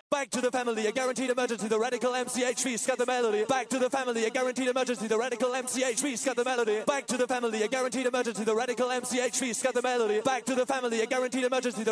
Back to the family, a guaranteed emergency, the radical MCHV, got the melody. Back to the family, a guaranteed emergency, the radical MCHV, got the melody. Back to the family, a guaranteed emergency, the radical MCHV, got the melody. Back to the family, a guaranteed emergency, the